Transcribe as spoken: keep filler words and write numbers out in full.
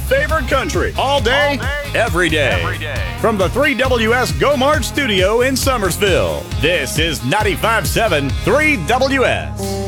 favorite country. All day, every day. Every day. From the three W S Go Mart studio in Summersville, this is ninety-five point seven three W S.